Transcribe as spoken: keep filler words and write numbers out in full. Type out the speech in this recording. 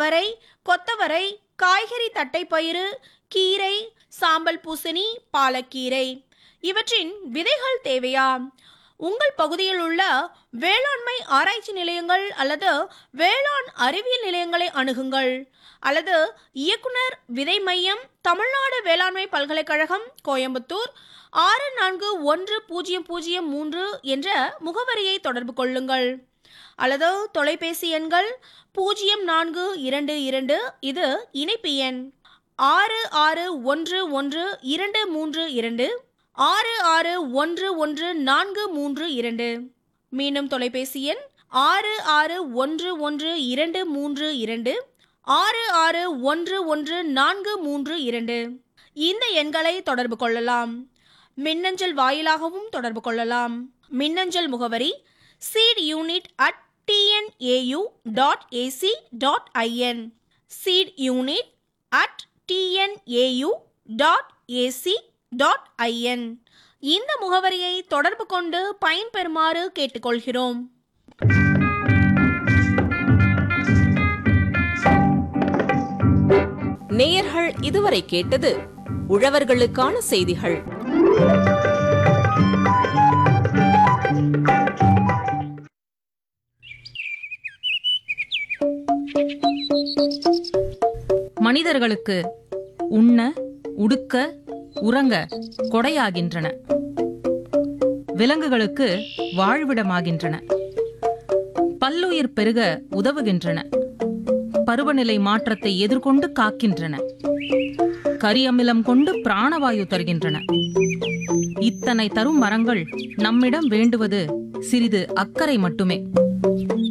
அவரை, கொத்தவரை, காய்கறி தட்டைப்பயிறு, கீரை, சாம்பல் பூசணி, பாலக்கீரை இவற்றின் விதைகள் தேவையா? உங்கள் பகுதியில் உள்ள வேளாண்மை ஆராய்ச்சி நிலையங்கள் அல்லது வேளாண் அறிவியல் நிலையங்களை அணுகுங்கள். அல்லது இயக்குனர் விதை மையம், தமிழ்நாடு வேளாண்மை பல்கலைக்கழகம், கோயம்புத்தூர் ஆறு நான்கு ஒன்று பூஜ்ஜியம் பூஜ்ஜியம் மூன்று என்ற முகவரியை தொடர்பு கொள்ளுங்கள். அல்லது தொலைபேசி எண்கள் பூஜ்ஜியம் நான்கு இரண்டு இரண்டு, இது இணைப்பு எண், ஆறு ஆறு ஒன்று ஒன்று இரண்டு மூன்று இரண்டு, ஆறு ஆறு ஒன்று ஒன்று நான்கு மூன்று இரண்டு. மீண்டும் தொலைபேசி எண் ஆறு ஆறு ஒன்று ஒன்று இரண்டு மூன்று இரண்டு, ஆறு ஆறு ஒன்று ஒன்று நான்கு மூன்று இரண்டு. இந்த எண்களை தொடர்பு கொள்ளலாம். மின்னஞ்சல் வாயிலாகவும் தொடர்பு கொள்ளலாம். மின்னஞ்சல் முகவரி seat unit at TNAU dot AC dot IN, seat unit at TNAU dot AC dot IN. இந்த முகவரியை தொடர்பு கொண்டு பயன்பெறுமாறு கேட்டுக்கொள்கிறோம். நேயர்கள் இதுவரை கேட்டது உழவர்களுக்கான செய்திகள். மனிதர்களுக்கு உண்ண, உடுக்க, உறங்க கொடையாகின்றன. விலங்குகளுக்கு வாழ்விடமாகின்றன. பல்லுயிர் பெருக உதவுகின்றன. பருவநிலை மாற்றத்தை எதிர்கொண்டு காக்கின்றன. கரியமிலம் கொண்டு பிராணவாயு தருகின்றன. இத்தனை தரும் மரங்கள் நம்மிடம் வேண்டுவது சிறிது அக்கறை மட்டுமே.